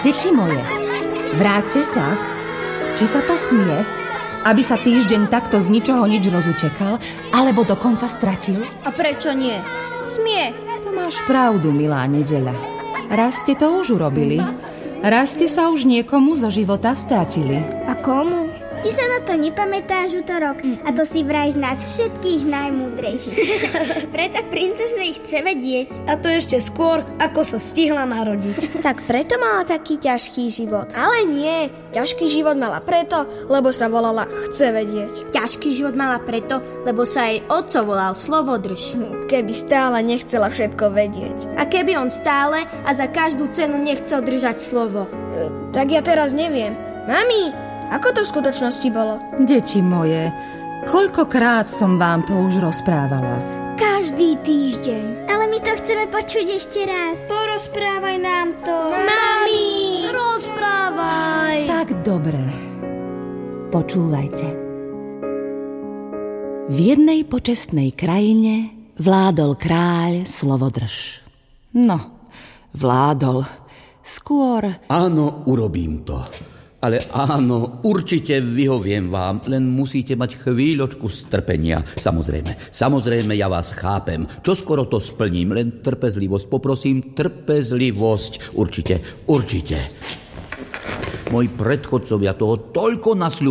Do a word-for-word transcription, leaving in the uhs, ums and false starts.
Deti moje, vráťte sa. Či sa to smie, aby sa týždeň takto z ničoho nič rozutekal, alebo dokonca stratil? A prečo nie? Smie. To máš pravdu, milá Nedeľa. Raz ste to už urobili. Raz ste sa už niekomu zo života stratili. A komu? Ty sa na to nepamätáš, Útorok, a to si vraj z nás všetkých najmúdrejší. Preto princeznej chce vedieť. A to ešte skôr, ako sa stihla narodiť. Tak preto mala taký ťažký život. Ale nie, ťažký život mala preto, lebo sa volala Chce vedieť. Ťažký život mala preto, lebo sa jej otco volal Slovodrž. Keby stále nechcela všetko vedieť. A keby on stále a za každú cenu nechcel držať slovo. E, tak ja teraz neviem. Mami, ako to v skutočnosti bolo? Deti moje, koľkokrát som vám to už rozprávala? Každý týždeň. Ale my to chceme počuť ešte raz. Porozprávaj nám to. Mami, rozprávaj. Tak dobre. Počúvajte. V jednej počestnej krajine vládol kráľ Slovodrž. No, vládol. Skôr... Áno, urobím to. Ale áno, určite vyhoviem vám, len musíte mať chvíľočku strpenia. Samozrejme, samozrejme, ja vás chápem. Čoskoro to splním, len trpezlivosť. Poprosím, trpezlivosť. Určite, určite. Moji predchodcovia toho toľko nasľubovali.